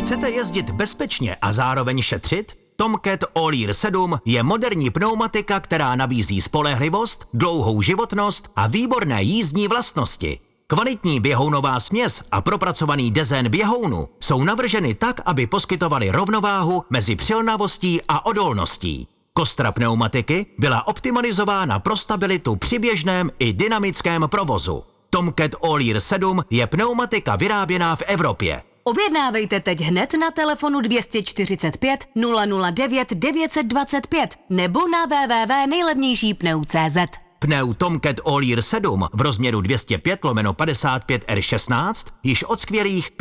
Chcete jezdit bezpečně a zároveň šetřit? Tomcat All-Year 7 je moderní pneumatika, která nabízí spolehlivost, dlouhou životnost a výborné jízdní vlastnosti. Kvalitní běhounová směs a propracovaný dezén běhounu jsou navrženy tak, aby poskytovaly rovnováhu mezi přilnavostí a odolností. Kostra pneumatiky byla optimalizována pro stabilitu při běžném i dynamickém provozu. Tomcat All-Year 7 je pneumatika vyráběná v Evropě. Objednávejte teď hned na telefonu 245 009 925 nebo na www.nejlevnějšípneu.cz. Pneu Tomcat All-Year 7 v rozměru 205/55 R16 již od skvělých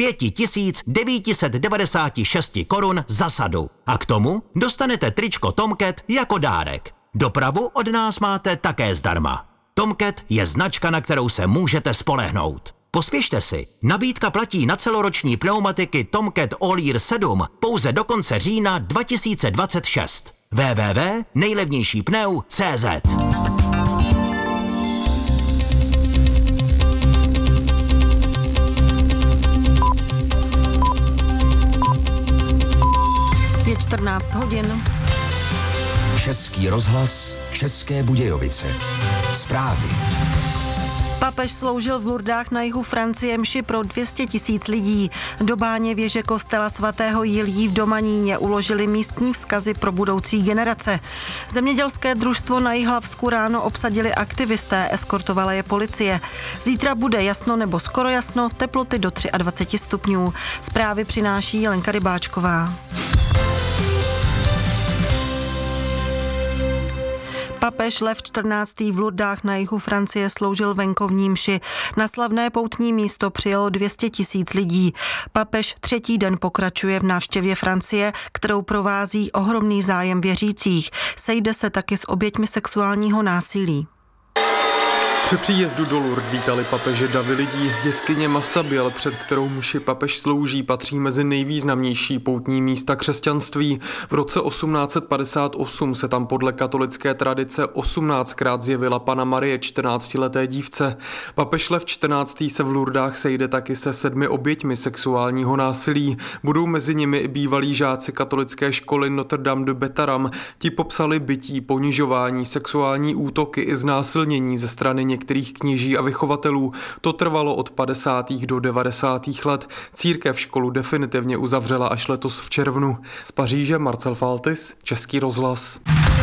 5996 korun za sadu. A k tomu dostanete tričko Tomcat jako dárek. Dopravu od nás máte také zdarma. Tomcat je značka, na kterou se můžete spolehnout. Pospěšte si, nabídka platí na celoroční pneumatiky Tomcat All-Year 7 pouze do konce října 2026. www.nejlevnějšípneu.cz. Je 14 hodin. Český rozhlas, České Budějovice. Zprávy. Papež sloužil v Lurdách na jihu Francie mši pro 200 000 lidí. Do báně věže kostela svatého Jiljí v Domaníně uložili místní vzkazy pro budoucí generace. Zemědělské družstvo na Jihlavsku ráno obsadili aktivisté, eskortovala je policie. Zítra bude jasno nebo skoro jasno, teploty do 23 stupňů. Zprávy přináší Lenka Rybáčková. Papež Lev XIV. V Lurdách na jihu Francie sloužil venkovní mši. Na slavné poutní místo přijelo 200 000 lidí. Papež třetí den pokračuje v návštěvě Francie, kterou provází ohromný zájem věřících. Sejde se taky s oběťmi sexuálního násilí. Při příjezdu do Lourdes vítali papeže davy lidí. Jeskyně Massabielle, před kterou mši papež slouží, patří mezi nejvýznamnější poutní místa křesťanství. V roce 1858 se tam podle katolické tradice 18krát zjevila Panna Marie 14leté dívce. Papež Lev XIV. Se v Lourdách sejde taky se 7 oběťmi sexuálního násilí. Budou mezi nimi i bývalí žáci katolické školy Notre Dame de Betaram. Ti popsali bití, ponižování, sexuální útoky i znásilnění ze strany některých kněží a vychovatelů. To trvalo od 50. do 90. let. Církev školu definitivně uzavřela až letos v červnu. Z Paříže Marcel Faltis, Český rozhlas.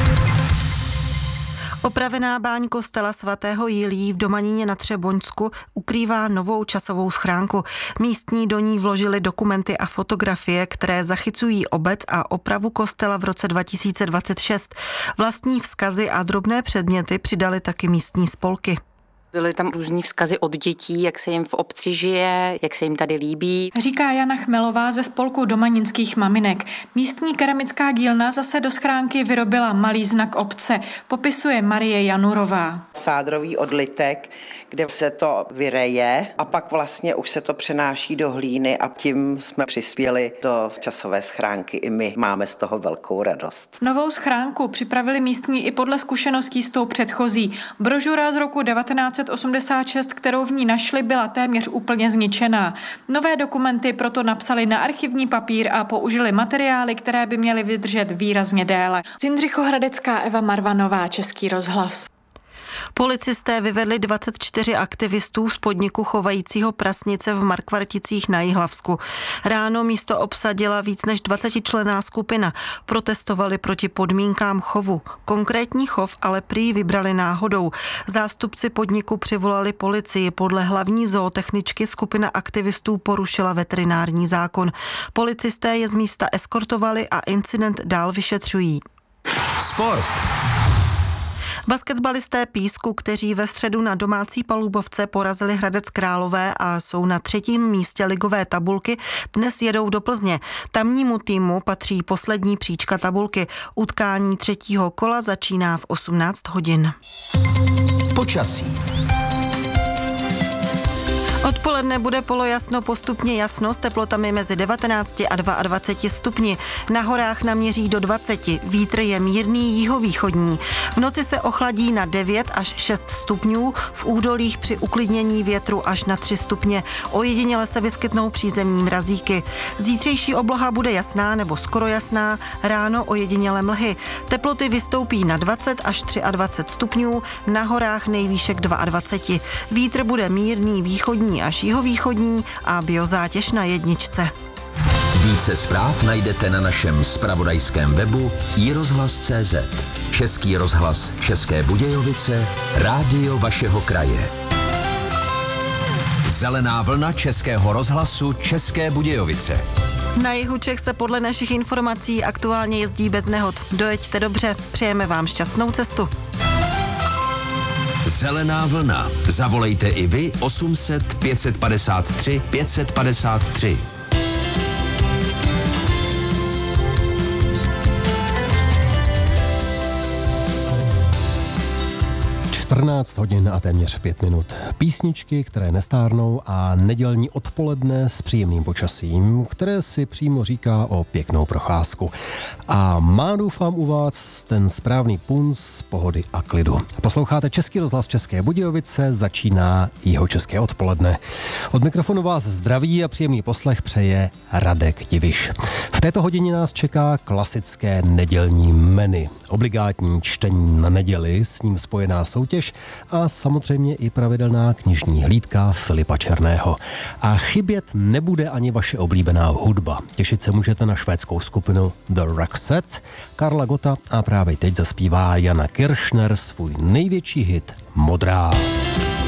Opravená báň kostela svatého Jiljí v Domaníně na Třeboňsku ukrývá novou časovou schránku. Místní do ní vložili dokumenty a fotografie, které zachycují obec a opravu kostela v roce 2026. Vlastní vzkazy a drobné předměty přidali taky místní spolky. Byly tam různý vzkazy od dětí, jak se jim v obci žije, jak se jim tady líbí. Říká Jana Chmelová ze spolku domaninských maminek. Místní keramická dílna zase do schránky vyrobila malý znak obce. Popisuje Marie Janurová. Sádrový odlitek, kde se to vyreje a pak vlastně už se to přenáší do hlíny a tím jsme přispěli do časové schránky. I my máme z toho velkou radost. Novou schránku připravili místní i podle zkušeností s tou předchozí. Brožura z roku 1986, kterou v ní našli, byla téměř úplně zničená. Nové dokumenty proto napsali na archivní papír a použili materiály, které by měly vydržet výrazně déle. Z Jindřichohradecká Eva Marvanová, Český rozhlas. Policisté vyvedli 24 aktivistů z podniku chovajícího prasnice v Markvarticích na Jihlavsku. Ráno místo obsadila víc než 20členná skupina. Protestovali proti podmínkám chovu. Konkrétní chov ale prý vybrali náhodou. Zástupci podniku přivolali policii. Podle hlavní zootechničky skupina aktivistů porušila veterinární zákon. Policisté je z místa eskortovali a incident dál vyšetřují. Sport. Basketbalisté Písku, kteří ve středu na domácí palubovce porazili Hradec Králové a jsou na 3. místě ligové tabulky, dnes jedou do Plzně. Tamnímu týmu patří poslední příčka tabulky. Utkání 3. kola začíná v 18 hodin. Počasí. Odpoledne bude polojasno, postupně jasno s teplotami mezi 19 a 22 stupni. Na horách naměří do 20, vítr je mírný jihovýchodní. V noci se ochladí na 9 až 6 stupňů, v údolích při uklidnění větru až na 3 stupně. Ojediněle se vyskytnou přízemní mrazíky. Zítřejší obloha bude jasná nebo skoro jasná, ráno ojediněle mlhy. Teploty vystoupí na 20 až 23 stupňů, na horách nejvýšek 22. Vítr bude mírný východní až jihovýchodní a biozátěž na 1. Více zpráv najdete na našem zpravodajském webu iRozhlas.cz. Český rozhlas České Budějovice, rádio vašeho kraje. Zelená vlna Českého rozhlasu České Budějovice. Na jihu Čech se podle našich informací aktuálně jezdí bez nehod. Dojeďte dobře, přejeme vám šťastnou cestu. Zelená vlna. Zavolejte i vy 800 553 553. hodin a téměř 5 minut. Písničky, které nestárnou a nedělní odpoledne s příjemným počasím, které si přímo říká o pěknou procházku. A má, doufám, u vás ten správný punc pohody a klidu. Posloucháte Český rozhlas České Budějovice, začíná Jihočeské odpoledne. Od mikrofonu vás zdraví a příjemný poslech přeje Radek Diviš. V této hodině nás čeká klasické nedělní menu. Obligátní čtení na neděli, s ním spojená soutěž a samozřejmě i pravidelná knižní hlídka Filipa Černého. A chybět nebude ani vaše oblíbená hudba. Těšit se můžete na švédskou skupinu The Roxette, Karla Gotta a právě teď zaspívá Jana Kiršner svůj největší hit Modrá.